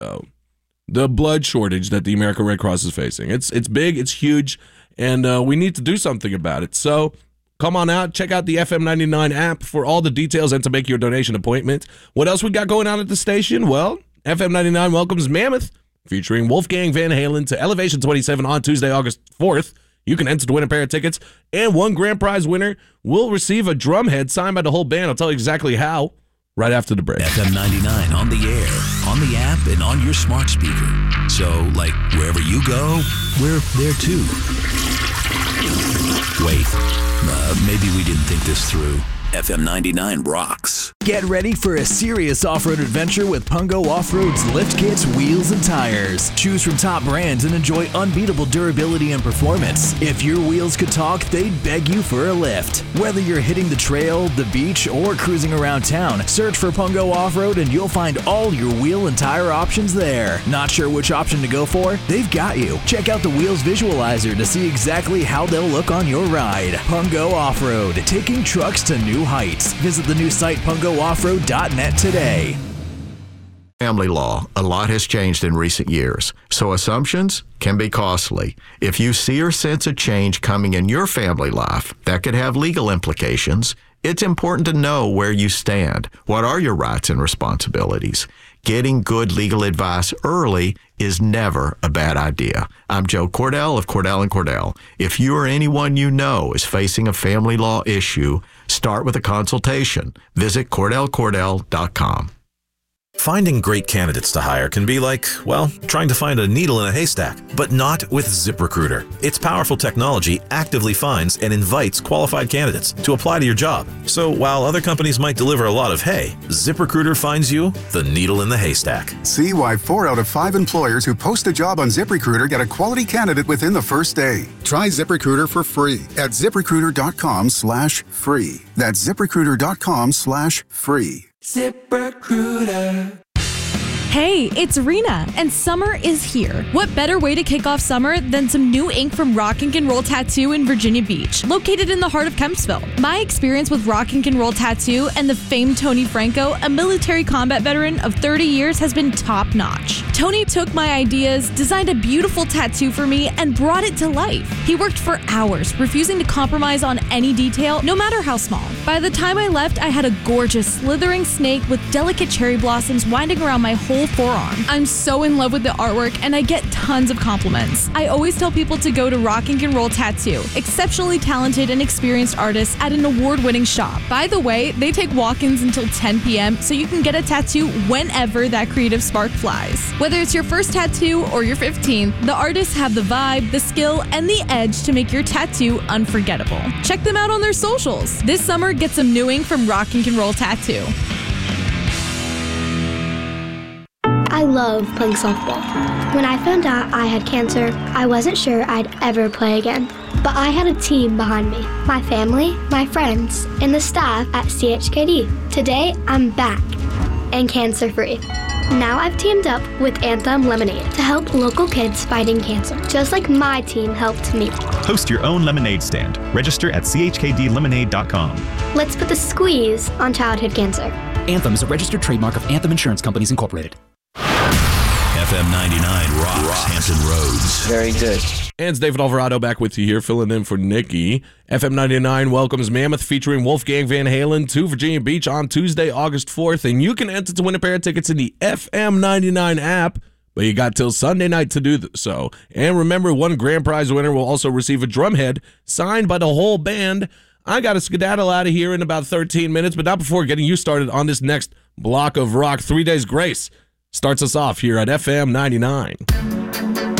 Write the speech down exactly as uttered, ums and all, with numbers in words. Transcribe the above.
Oh, the blood shortage that the American Red Cross is facing. It's it's big, it's huge, and uh, we need to do something about it. So come on out, check out the F M ninety-nine app for all the details and to make your donation appointment. What else we got going on at the station? Well, F M ninety-nine welcomes Mammoth, featuring Wolfgang Van Halen, to Elevation twenty-seven on Tuesday, August fourth. You can enter to win a pair of tickets, and one grand prize winner will receive a drum head signed by the whole band. I'll tell you exactly how right after the break. F M ninety-nine on the air, on the app, and on your smart speaker. So, like, wherever you go, we're there too. Wait, uh, maybe we didn't think this through. F M ninety-nine rocks. Get ready for a serious off-road adventure with Pungo Off-Road's lift kits, wheels, and tires. Choose from top brands and enjoy unbeatable durability and performance. If your wheels could talk, they'd beg you for a lift. Whether you're hitting the trail, the beach, or cruising around town, search for Pungo Off-Road and you'll find all your wheel and tire options there. Not sure which option to go for? They've got you. Check out the Wheels Visualizer to see exactly how they'll look on your ride. Pungo Off-Road, taking trucks to new heights. Visit the new site pungo off road dot net today. Family law, a lot has changed in recent years, so assumptions can be costly. If you see or sense a change coming in your family life that could have legal implications, it's important to know where you stand. What are your rights and responsibilities? Getting good legal advice early is never a bad idea. I'm Joe Cordell of Cordell and Cordell. If you or anyone you know is facing a family law issue, start with a consultation. Visit cordell cordell dot com. Finding great candidates to hire can be like, well, trying to find a needle in a haystack, but not with ZipRecruiter. Its powerful technology actively finds and invites qualified candidates to apply to your job. So while other companies might deliver a lot of hay, ZipRecruiter finds you the needle in the haystack. See why four out of five employers who post a job on ZipRecruiter get a quality candidate within the first day. Try ZipRecruiter for free at ziprecruiter dot com slash free. That's ziprecruiter dot com slash free. ZipRecruiter. Hey, it's Rena, and summer is here. What better way to kick off summer than some new ink from Rock Ink and Roll Tattoo in Virginia Beach, located in the heart of Kempsville. My experience with Rock Ink and Roll Tattoo and the famed Tony Franco, a military combat veteran of thirty years, has been top-notch. Tony took my ideas, designed a beautiful tattoo for me, and brought it to life. He worked for hours, refusing to compromise on any detail, no matter how small. By the time I left, I had a gorgeous, slithering snake with delicate cherry blossoms winding around my whole forearm. I'm so in love with the artwork, and I get tons of compliments. I always tell people to go to Rock Ink and Roll Tattoo, exceptionally talented and experienced artists at an award-winning shop. By the way, they take walk-ins until ten p.m., so you can get a tattoo whenever that creative spark flies. Whether it's your first tattoo or your fifteenth, the artists have the vibe, the skill, and the edge to make your tattoo unforgettable. Check them out on their socials. This summer, get some new ink from Rock Ink and Roll Tattoo. I love playing softball. When I found out I had cancer, I wasn't sure I'd ever play again. But I had a team behind me, my family, my friends, and the staff at C H K D. Today, I'm back and cancer-free. Now I've teamed up with Anthem Lemonade to help local kids fighting cancer, just like my team helped me. Host your own lemonade stand. Register at c h k d lemonade dot com. Let's put the squeeze on childhood cancer. Anthem is a registered trademark of Anthem Insurance Companies, Incorporated. F M ninety-nine rocks, rocks Hampton Roads. Very good. And it's David Alvarado back with you here, filling in for Nikki. F M ninety-nine welcomes Mammoth featuring Wolfgang Van Halen to Virginia Beach on Tuesday, August fourth. And you can enter to win a pair of tickets in the F M ninety-nine app, but you got till Sunday night to do so. And remember, one grand prize winner will also receive a drum head signed by the whole band. I got to skedaddle out of here in about thirteen minutes, but not before getting you started on this next block of rock. Three Days Grace starts us off here at F M ninety-nine.